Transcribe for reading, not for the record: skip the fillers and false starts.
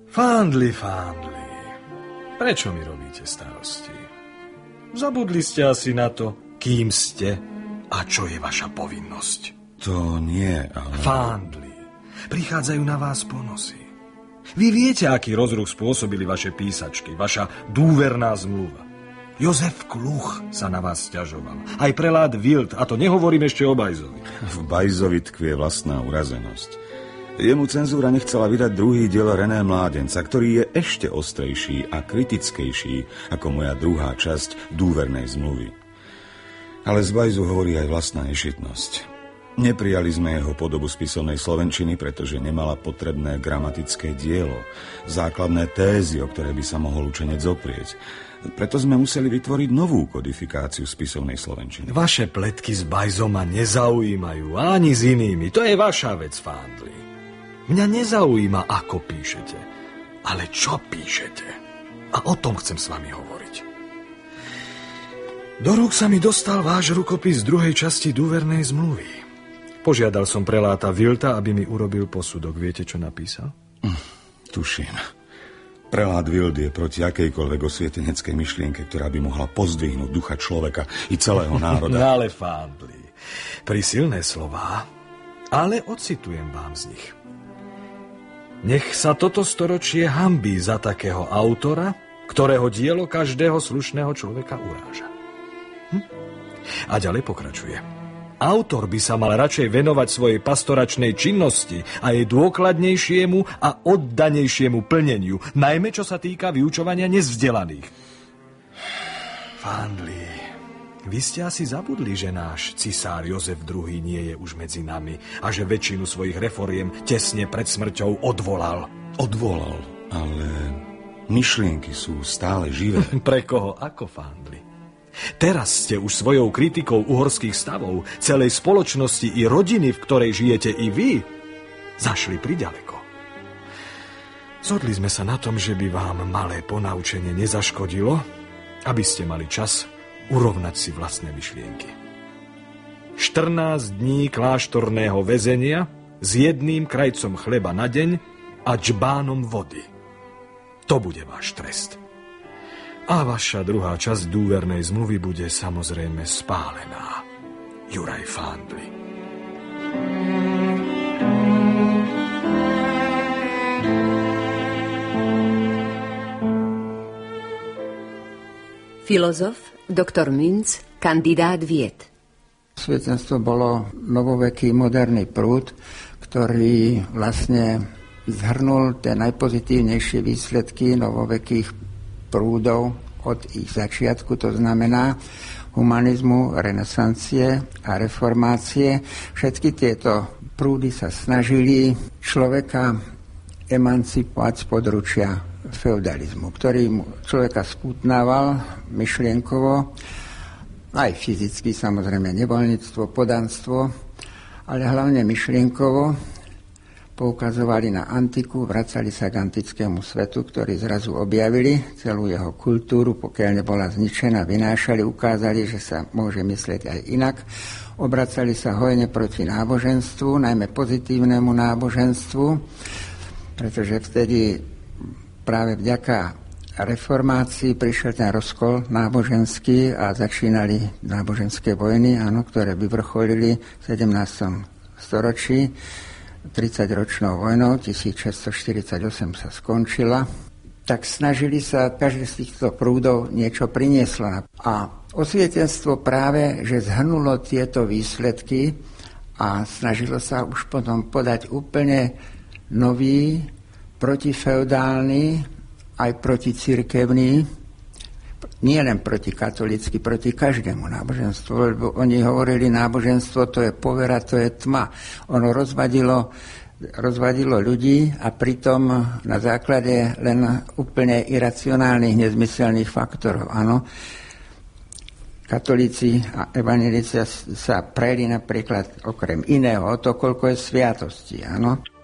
Fandli, prečo mi robíte starosti? Zabudli ste asi na to, kým ste a čo je vaša povinnosť. To nie, ale... Fandli, prichádzajú na vás ponosy. Vy viete, aký rozruch spôsobili vaše písačky, vaša dôverná zmluva. Jozef Kluch sa na vás sťažoval. Aj prelát Wild, a to nehovorím ešte o Bajzovi. V Bajzovi tkvie vlastná urazenosť. Jemu cenzúra nechcela vydať druhý diel René Mládenca, ktorý je ešte ostrejší a kritickejší ako moja druhá časť dôvernej zmluvy. Ale z Bajzu hovorí aj vlastná nešitnosť. Neprijali sme jeho podobu spisovnej slovenčiny, pretože nemala potrebné gramatické dielo, základné tézy, o ktoré by sa mohol učenec oprieť. Preto sme museli vytvoriť novú kodifikáciu spisovnej slovenčiny. Vaše pletky s Bajzom ma nezaujímajú, ani s inými. To je vaša vec, Fandli. Mňa nezaujíma, ako píšete, ale čo píšete. A o tom chcem s vami hovoriť. Do rúk sa mi dostal váš rukopis z druhej časti dôvernej zmluvy. Požiadal som preláta Wilta, aby mi urobil posudok. Viete, čo napísal? Tuším. Prelát Wild je proti akejkoľvek osvieteneckej myšlienke, ktorá by mohla pozdvihnúť ducha človeka i celého národa. No ale Fandli, prísilné slová, ale ocitujem vám z nich. Nech sa toto storočie hanbí za takého autora, ktorého dielo každého slušného človeka uráža. A ďalej pokračuje. Autor by sa mal radšej venovať svojej pastoračnej činnosti a jej dôkladnejšiemu a oddanejšiemu plneniu, najmä čo sa týka vyučovania nezvzdelaných. Fandli, vy ste asi zabudli, že náš cisár Jozef II nie je už medzi nami a že väčšinu svojich reforiem tesne pred smrťou odvolal. Odvolal, ale myšlienky sú stále živé. Pre koho ako, Fandli? Teraz ste už svojou kritikou uhorských stavov, celej spoločnosti i rodiny, v ktorej žijete i vy, zašli priďaleko. Zhodli sme sa na tom, že by vám malé ponaučenie nezaškodilo, aby ste mali čas urovnať si vlastné myšlienky. 14 dní kláštorného väzenia s jedným krajcom chleba na deň a džbánom vody. To bude váš trest. A vaša druhá časť dôvernej zmluvy bude samozrejme spálená. Juraj Fandli. Filozof, doktor Münz, kandidát vied. Svetenstvo bolo novoveký moderný prúd, ktorý vlastne zhrnul tie najpozitívnejšie výsledky novovekých prúdov od ich začiatku, to znamená humanizmu, renesancie a reformácie. Všetky tieto prúdy sa snažili človeka emancipovať z područia feudalizmu, ktorý človeka spútnával myšlienkovo, aj fyzicky, samozrejme nevoľníctvo, podanstvo, ale hlavne myšlienkovo. Poukazovali na antiku, vracali sa k antickému svetu, ktorý zrazu objavili, celú jeho kultúru, pokiaľ nebola zničená, vynášali, ukázali, že sa môže myslieť aj inak. Obracali sa hojne proti náboženstvu, najmä pozitívnemu náboženstvu, pretože vtedy práve vďaka reformácii prišiel ten rozkol náboženský a začínali náboženské vojny, ktoré vyvrcholili v 17. storočí. 30-ročnou vojnou, 1648 sa skončila, tak snažili sa, každý z týchto prúdov niečo prinieslo. A osvietenstvo práve, že zhrnulo tieto výsledky a snažilo sa už potom podať úplne nový, protifeudálny, aj proticirkevný, nie len proti katolícky, proti každému náboženstvu, lebo oni hovorili, náboženstvo to je povera, to je tma. Ono rozvadilo ľudí a pritom na základe len úplne iracionálnych, nezmyselných faktorov. Áno. Katolíci a evanjelici sa preli napríklad okrem iného o to, koľko je sviatostí. Áno.